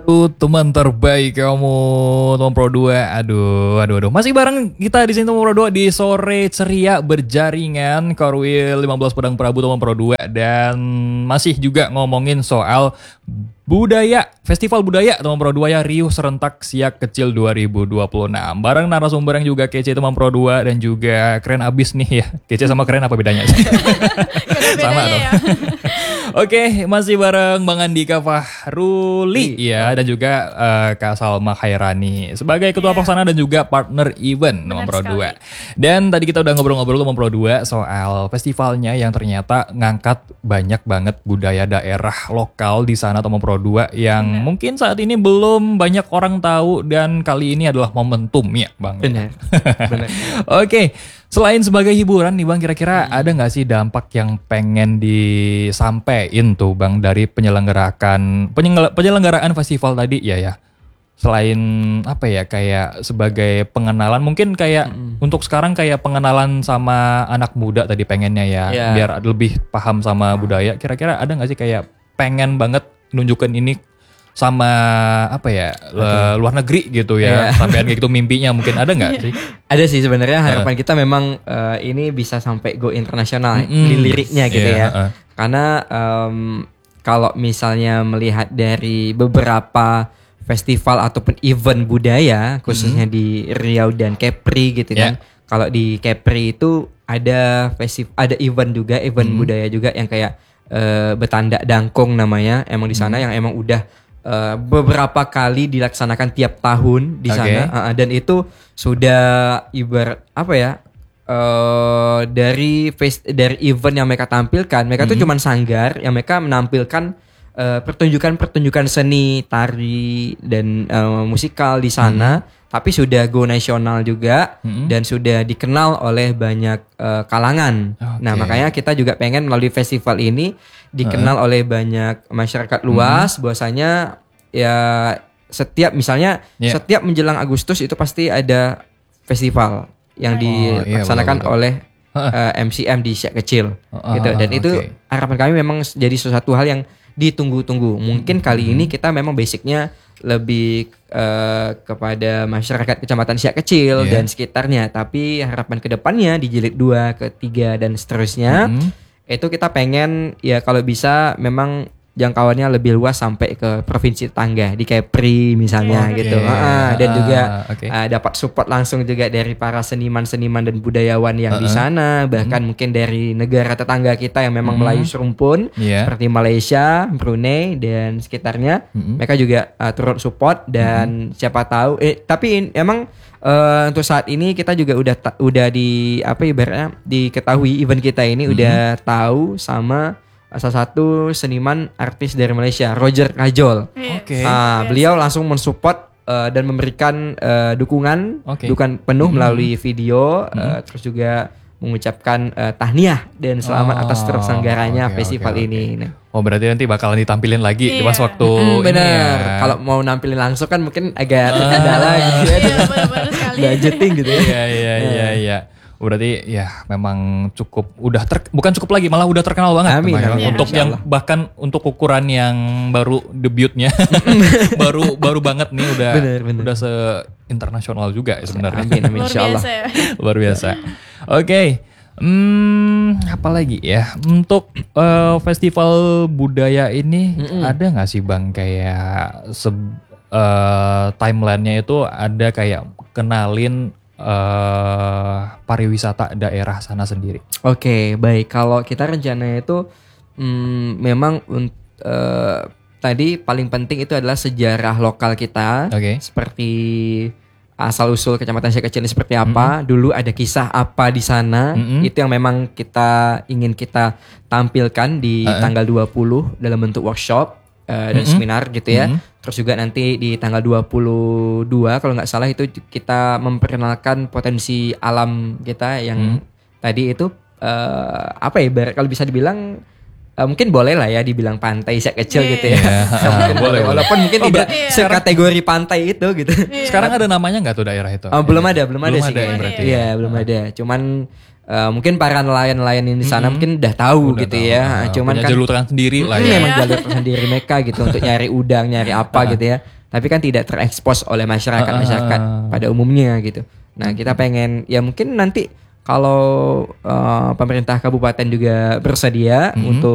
Teman terbaik kamu, teman Pro 2. Aduh. Masih bareng kita di sini teman Pro 2 di sore ceria berjaringan Korwil 15 Pedang Prabu teman Pro 2 dan masih juga ngomongin soal budaya, festival budaya teman Pro 2 ya, Riuh Serentak Siak Kecil 2026. Bareng narasumber yang juga kece teman Pro 2 dan juga keren abis nih ya. Kece sama keren apa bedanya? Sama dong. Ya. Oke, masih bareng Bang Andika Fahruli ya dan juga Kak Salma Khairani sebagai ketua pelaksana dan juga partner event teman Pro 2. Dan tadi kita udah ngobrol-ngobrol teman Pro 2 soal festivalnya yang ternyata ngangkat banyak banget budaya daerah lokal di sana teman Pro 2 yang mungkin saat ini belum banyak orang tahu dan kali ini adalah momentum ya Bang. Benar. Oke, selain sebagai hiburan nih Bang, kira-kira ada nggak sih dampak yang pengen disampaikan tuh Bang dari penyelenggaraan festival tadi ya? Selain apa ya, kayak sebagai pengenalan mungkin kayak untuk sekarang kayak pengenalan sama anak muda tadi pengennya ya, biar lebih paham sama budaya. Kira-kira ada nggak sih kayak pengen banget nunjukin ini sama apa ya, luar negeri gitu ya, sampean kayak gitu mimpinya mungkin ada nggak sih? Ada sih sebenarnya, harapan kita memang ini bisa sampai go internasional di liriknya gitu ya. Karena kalau misalnya melihat dari beberapa festival ataupun event budaya khususnya di Riau dan Kepri gitu kan. Kalau di Kepri itu ada event juga, event budaya juga yang kayak Betanda Dangkong namanya. Emang di sana yang emang udah beberapa kali dilaksanakan tiap tahun di sana, dan itu sudah ibarat apa ya, dari event yang mereka tampilkan, mereka tuh cuman sanggar yang mereka menampilkan pertunjukan seni, tari dan musikal di sana, tapi sudah go nasional juga dan sudah dikenal oleh banyak kalangan. Nah makanya kita juga pengen melalui festival ini dikenal oleh banyak masyarakat luas, bahwasanya ya setiap menjelang Agustus itu pasti ada festival yang dilaksanakan oleh MCM di Siak Kecil gitu. Dan itu harapan kami memang jadi sesuatu hal yang ditunggu-tunggu. Mungkin kali ini kita memang basicnya lebih kepada masyarakat Kecamatan Siak Kecil dan sekitarnya, tapi harapan kedepannya di jilid 2, ketiga dan seterusnya itu kita pengen ya kalau bisa memang jangkauannya lebih luas sampai ke provinsi tetangga di Kepri misalnya gitu. Dan juga dapat support langsung juga dari para seniman-seniman dan budayawan yang di sana, bahkan mungkin dari negara tetangga kita yang memang Melayu serumpun seperti Malaysia, Brunei dan sekitarnya. Mereka juga turut support dan siapa tahu tapi emang untuk saat ini kita juga udah di apa ibaratnya diketahui event kita ini udah tahu sama salah satu seniman artis dari Malaysia, Roger Kajol. Beliau langsung mensupport dan memberikan dukungan penuh melalui video, terus juga mengucapkan tahniah dan selamat atas terselenggaranya festival ini. Oh berarti nanti bakalan ditampilin lagi di pas waktu benar. Ya. Kalau mau nampilin langsung kan mungkin agak terkendala gitu ya. Budgeting gitu ya. Iya. Berarti ya memang cukup bukan cukup lagi, malah udah terkenal banget. Amin. Untuk yang bahkan untuk ukuran yang baru debutnya baru banget nih udah se-internasional juga sebenarnya. Amin insyaallah. Luar biasa. Oke. Apa lagi ya untuk festival budaya ini ada nggak sih Bang kayak timelinenya itu ada kayak kenalin pariwisata daerah sana sendiri. Oke, baik. Kalau kita rencananya itu memang tadi paling penting itu adalah sejarah lokal kita. Seperti asal usul Kecamatan Siak Kecil ini seperti apa, dulu ada kisah apa di sana, itu yang memang kita ingin kita tampilkan di tanggal 20 dalam bentuk workshop dan seminar gitu ya. Terus juga nanti di tanggal 22 kalau nggak salah itu kita memperkenalkan potensi alam kita yang tadi itu apa ya, kalau bisa dibilang mungkin boleh lah ya dibilang pantai Siak Kecil gitu ya. Boleh. Walaupun mungkin tidak sekategori pantai itu gitu. Sekarang ada namanya nggak tuh daerah itu? Belum ada sih berarti. Iya, belum ada. Cuman mungkin para nelayan-nelayan yang di sana mungkin udah tahu Udah gitu tahu. ya. Cuman Punya kan jalur sendiri lah ya. memang jalur sendiri mereka gitu untuk nyari udang, nyari apa gitu ya. Tapi kan tidak terekspos oleh masyarakat pada umumnya gitu. Nah, kita pengen ya mungkin nanti kalau pemerintah kabupaten juga bersedia untuk